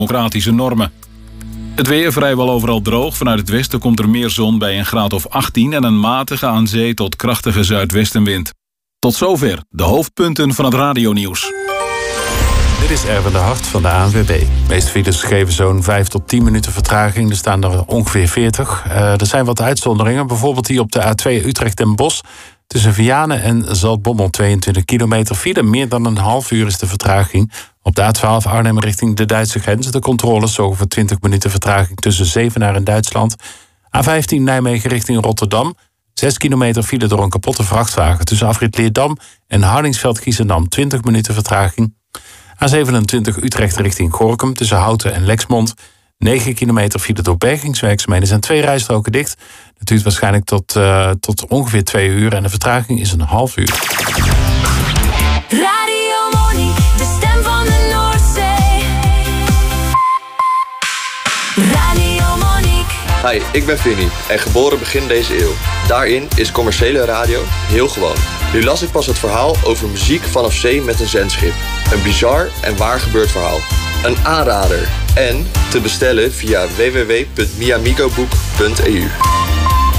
democratische normen. Het weer vrijwel overal droog. Vanuit het westen komt er meer zon bij een graad of 18... en een matige aan zee tot krachtige zuidwestenwind. Tot zover de hoofdpunten van het radionieuws. Dit is Erwin de Hart van de ANWB. De meeste files geven zo'n 5 tot 10 minuten vertraging. Er staan er ongeveer 40. Er zijn wat uitzonderingen. Bijvoorbeeld die op de A2 Utrecht en Bosch. Tussen Vianen en Zaltbommel 22 kilometer file. Meer dan een half uur is de vertraging. Op de A12 Arnhem richting de Duitse grens. De controles zorgen voor 20 minuten vertraging tussen Zevenaar en Duitsland. A15 Nijmegen richting Rotterdam. 6 kilometer file door een kapotte vrachtwagen. Tussen afrit Leerdam en Hardingsveld-Giessendam 20 minuten vertraging. A27 Utrecht richting Gorinchem tussen Houten en Lexmond. 9 kilometer file door bergingswerkzaamheden. Zijn 2 rijstroken dicht. Dat duurt waarschijnlijk tot ongeveer 2 uur. En de vertraging is een half uur. Radio Monique, de stem van de Noordzee. Radio Monique. Hi, ik ben Vinnie en geboren begin deze eeuw. Daarin is commerciële radio heel gewoon. Nu las ik pas het verhaal over muziek vanaf zee met een zendschip. Een bizar en waar gebeurd verhaal. Een aanrader. En te bestellen via www.miamigoboek.eu.